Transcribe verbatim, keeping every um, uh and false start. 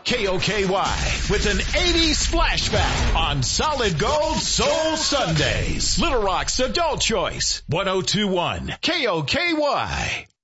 K O K Y with an eighties splashback on Solid Gold Soul Sundays. Little Rock's adult choice. one oh two one K O K Y.